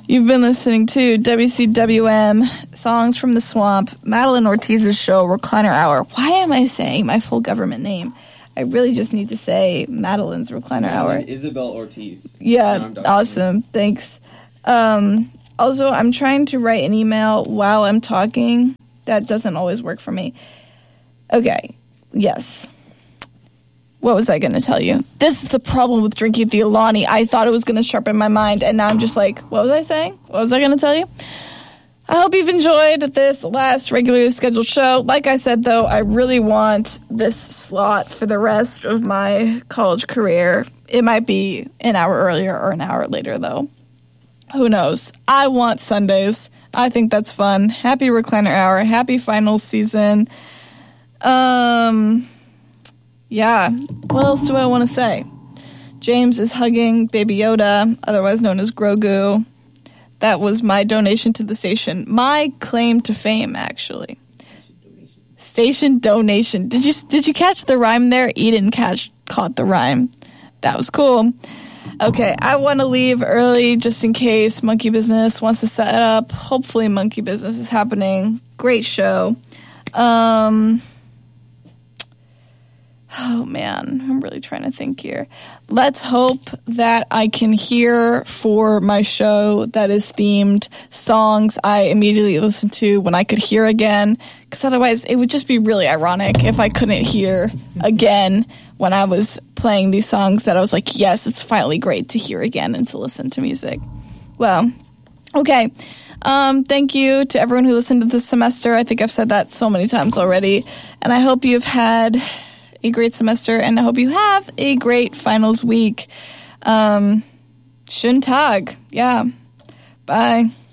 You've been listening to WCWM, Songs from the Swamp, Madeline Ortiz's show, Recliner Hour. Why am I saying my full government name? I really just need to say Madeline's Recliner Hour. Isabel Ortiz. Yeah, awesome. Thanks. Also, I'm trying to write an email while I'm talking. That doesn't always work for me. Okay. Yes. What was I going to tell you? This is the problem with drinking the Alani. I thought it was going to sharpen my mind, and now I'm just like, what was I saying? What was I going to tell you? I hope you've enjoyed this last regularly scheduled show. Like I said, though, I really want this slot for the rest of my college career. It might be an hour earlier or an hour later, though. Who knows? I want Sundays. I think that's fun. Happy Recliner Hour. Happy finals season. Yeah. What else do I want to say? James is hugging Baby Yoda, otherwise known as Grogu. That was my donation to the station. My claim to fame, actually. Station donation. Did you catch the rhyme there? Eden caught the rhyme. That was cool. Okay, I want to leave early just in case Monkey Business wants to set it up. Hopefully Monkey Business is happening. Great show. Oh, man, I'm really trying to think here. Let's hope that I can hear for my show that is themed songs I immediately listen to when I could hear again, because otherwise it would just be really ironic if I couldn't hear again when I was playing these songs that I was like, yes, it's finally great to hear again and to listen to music. Well, okay. Thank you to everyone who listened to this semester. I think I've said that so many times already, and I hope you've had a great semester, and I hope you have a great finals week. Schönen Tag. Yeah. Bye.